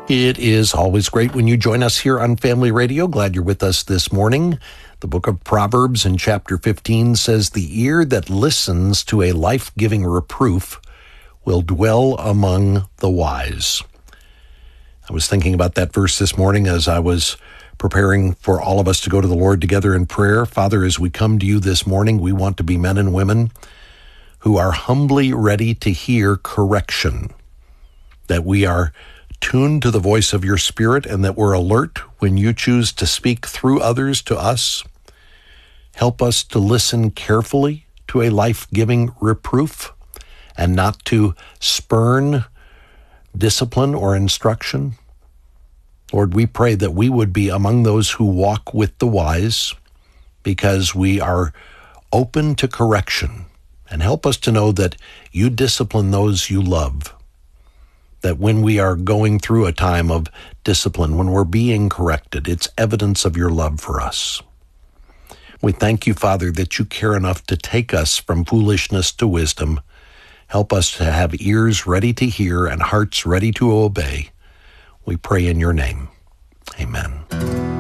It is always great when you join us here on Family Radio. Glad you're with us this morning. The book of Proverbs in chapter 15 says, "The ear that listens to a life-giving reproof will dwell among the wise." I was thinking about that verse this morning as I was preparing for all of us to go to the Lord together in prayer. Father, as we come to you this morning, we want to be men and women who are humbly ready to hear correction, that we are tuned to the voice of your Spirit, and that we're alert when you choose to speak through others to us. Help us to listen carefully to a life-giving reproof and not to spurn discipline or instruction. Lord, we pray that we would be among those who walk with the wise because we are open to correction, and help us to know that you discipline those you love. That when we are going through a time of discipline, when we're being corrected, it's evidence of your love for us. We thank you, Father, that you care enough to take us from foolishness to wisdom. Help us to have ears ready to hear and hearts ready to obey. We pray in your name. Amen.